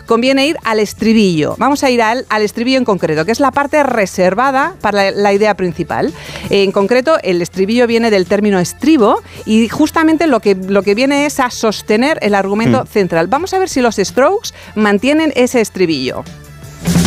conviene ir al estribillo. Vamos a ir al estribillo en concreto, que es la parte reservada para la idea principal. En concreto, el estribillo viene del término estribo y justamente lo que viene es a sostener el argumento central. Vamos a ver si los Strokes mantienen ese estribillo.